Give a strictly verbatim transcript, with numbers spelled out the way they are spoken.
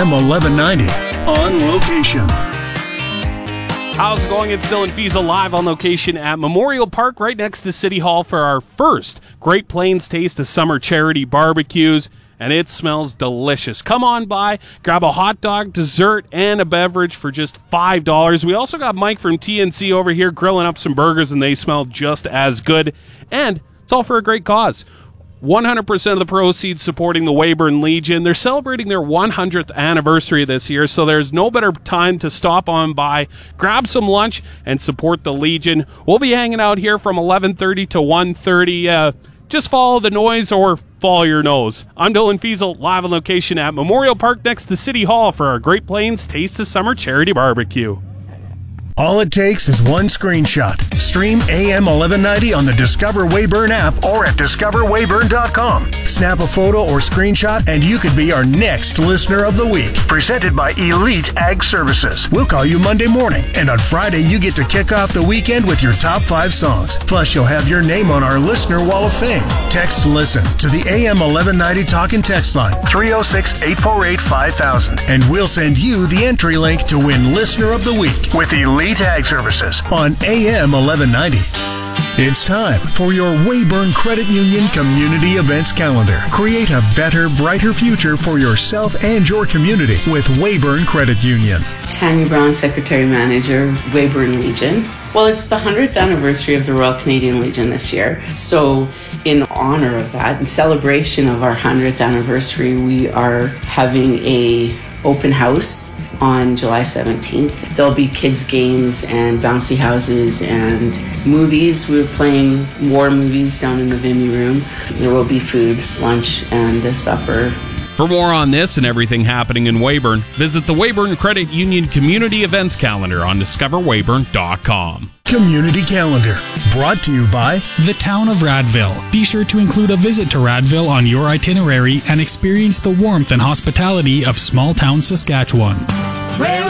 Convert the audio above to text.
M eleven ninety. On Location. How's it going? It's Dylan Fiesel live on location at Memorial Park right next to City Hall for our first Great Plains Taste of Summer charity barbecues, and it smells delicious. Come on by, grab a hot dog, dessert, and a beverage for just five dollars. We also got Mike from T N C over here grilling up some burgers, and they smell just as good, and it's all for a great cause. one hundred percent of the proceeds supporting the Weyburn Legion. They're celebrating their one hundredth anniversary this year, so there's no better time to stop on by, grab some lunch, and support the Legion. We'll be hanging out here from eleven thirty to one thirty. Uh, just follow the noise or follow your nose. I'm Dylan Fiesel, live on location at Memorial Park next to City Hall for our Great Plains Taste of Summer charity barbecue. All it takes is one screenshot. Stream A M eleven ninety on the Discover Weyburn app or at discover weyburn dot com. Snap a photo or screenshot and you could be our next Listener of the Week. Presented by Elite Ag Services. We'll call you Monday morning, and on Friday you get to kick off the weekend with your top five songs. Plus you'll have your name on our Listener Wall of Fame. Text LISTEN to the A M eleven ninety talk and text line three oh six, eight four eight, five thousand, and we'll send you the entry link to win Listener of the Week with Elite Ag Services on A M eleven ninety. It's time for your Weyburn Credit Union Community Events Calendar. Create a better, brighter future for yourself and your community with Weyburn Credit Union. Tanya Brown, Secretary Manager, Weyburn Legion. Well, it's the one hundredth anniversary of the Royal Canadian Legion this year. So in honor of that, in celebration of our one hundredth anniversary, we are having a open house on July seventeenth. There'll be kids' games and bouncy houses and movies. We're playing war movies down in the Vimy room. There will be food, lunch, and a supper. For more on this and everything happening in Weyburn, visit the Weyburn Credit Union Community Events Calendar on discover weyburn dot com. Community Calendar, brought to you by the Town of Radville. Be sure to include a visit to Radville on your itinerary and experience the warmth and hospitality of small town Saskatchewan.